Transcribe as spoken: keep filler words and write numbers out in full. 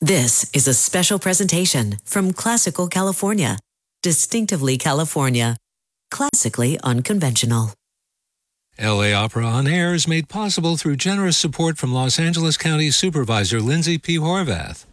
This is a special presentation from Classical California. Distinctively California. Classically unconventional. L A Opera on Air is made possible through generous support from Los Angeles County Supervisor Lindsay P. Horvath.